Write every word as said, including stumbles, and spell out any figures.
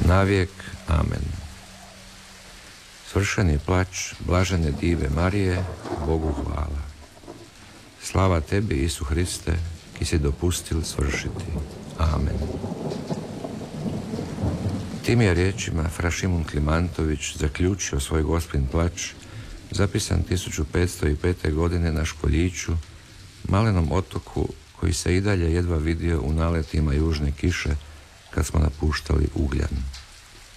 navijek. Amen. Svršeni plač blažene Dive Marije, Bogu hvala. Slava tebi, Isu Hriste, ki si dopustil svršiti. Amen. Tim je riječima fra Šimun Klimantović zaključio svoj Gospin plač, zapisan tisuću petsto pete. godine na Školjiću, malenom otoku koji se i dalje jedva vidio u naletima južne kiše kad smo napuštali Ugljan.